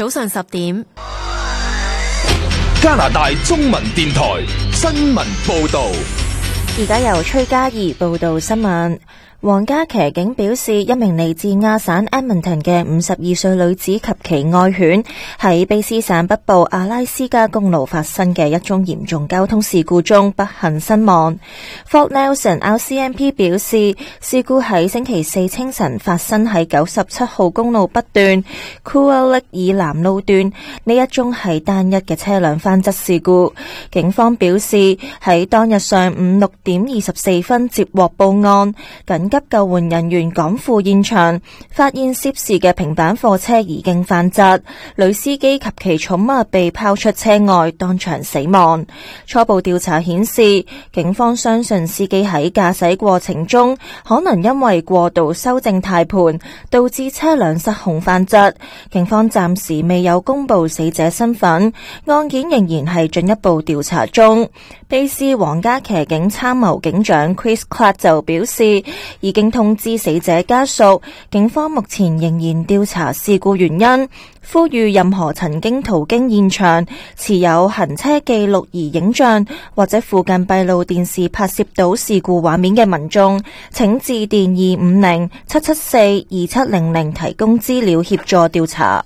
早上10點， 加拿大中文電台新聞報道。 而家由崔嘉怡報道新聞。皇家騎警表示，一名嚟自亞省 Edmonton 嘅52歲女子及其愛犬喺卑斯省北部阿拉斯加公路發生嘅一宗嚴重交通事故中不幸身亡。Fort Nelson RCMP 表示，事故喺星期四清晨發生喺97號公路北段 Cool Lake 以南路段，呢一宗係單一嘅車輛翻側事故。警方表示，喺當日上午6點24分接獲報案，緊急救援人員趕赴現場，發現涉事嘅平板貨車已經翻側，女司機及其寵物被拋出車外，當場死亡。初步調查顯示，警方相信司機喺駕駛過程中可能因為過度修正軚盤，導致車輛失控翻側。警方暫時未有公布死者身份，案件仍然係進一步調查中。卑斯皇家騎警參謀警長 Chris Clark 就表示，已經通知死者家屬，警方目前仍然調查事故原因，呼籲任何曾經途經現場、持有行車記錄儀影像或者附近閉路電視拍攝到事故畫面嘅民眾，請致電250-774-2700提供資料協助調查。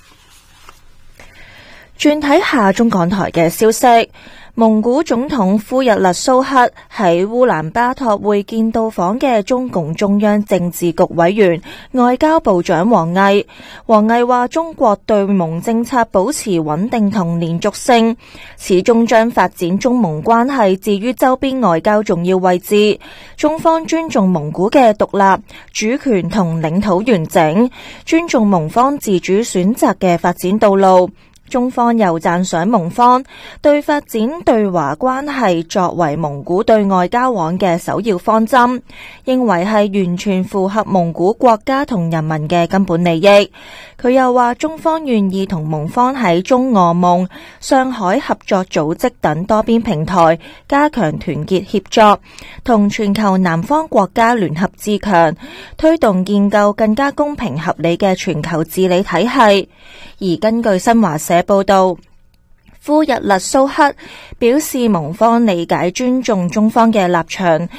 轉睇下中港台嘅消息。蒙古總統呼日勒蘇克喺烏蘭巴托會見到訪嘅中共中央政治局委員外交部長王毅。王毅話，中國對蒙政策保持穩定同連續性，始終將發展中蒙關係置於周邊外交重要位置。中方尊重蒙古嘅獨立、主權同領土完整，尊重蒙方自主選擇嘅發展道路。中方又讚賞蒙方對發展對華關係作為蒙古對外交往嘅首要方針，認為係完全符合蒙古國家同人民嘅根本利益。佢又話，中方願意同蒙方喺中俄蒙、上海合作組織等多邊平台加強團結協作，同全球南方國家聯合自強，推動建構更加公平合理嘅全球治理體系。而根據新華社報道，呼日勒蘇克表示，蒙方理解尊重中方嘅立場，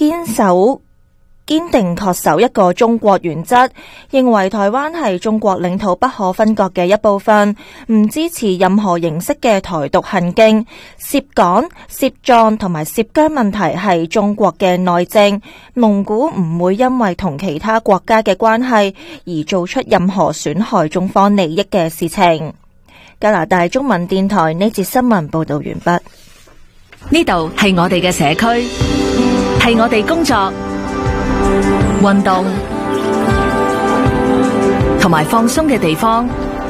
堅定恪守一個中國原則，認為台灣係中國領土不可分割嘅一部分，唔支持任何形式嘅台獨行徑。涉港、涉藏同埋涉疆問題係中國嘅內政，蒙古唔會因為同其他國家嘅關係而做出任何損害中方利益嘅事情。加拿大中文電台呢節新聞報道完畢。 呢度係我哋嘅社區，係我哋工作、運動同埋放鬆嘅地方。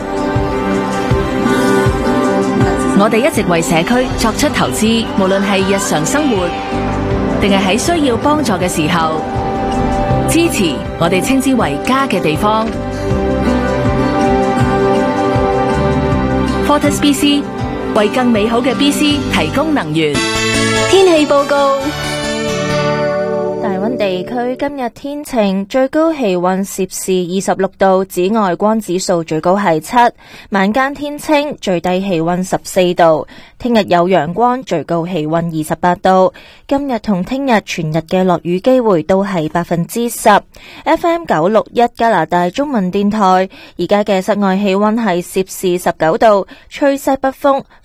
我哋一直為社區作出投資，無論係日常生活定係喺需要幫助嘅時候，支持我哋稱之為家嘅地方。Fortis BC 為更美好嘅 BC 提供能源。天氣報告。 大溫地區今日天晴，最高氣溫攝氏26度，紫外光指數最高係7，晚間天清，最低氣溫14度。聽日有陽光，最高氣溫28度。今日同聽日全日嘅落雨機會都係10%。FM 961加拿大中文電台，而家嘅室外氣溫係攝氏19度，吹西北風。